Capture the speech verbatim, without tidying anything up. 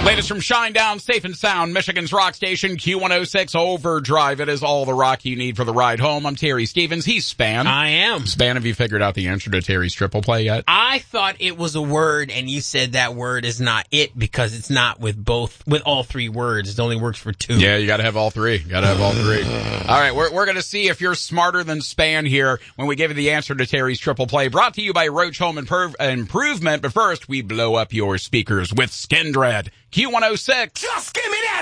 Latest from Shinedown, Safe and Sound, Michigan's rock station, Q one oh six Overdrive. It is all the rock you need for the ride home. I'm Terry Stevens. He's Span. I am. Span, have you figured out the answer to Terry's triple play yet? I thought it was a word, and you said that word is not it because it's not with both, with all three words. It only works for two. Yeah, you gotta have all three. You gotta have all three. All right, we're, we're gonna see if you're smarter than Span here when we give you the answer to Terry's triple play. Brought to you by Roach Home Improv- Improvement. But first, we blow up your speakers with Skindred. Q one oh six. Just give me that!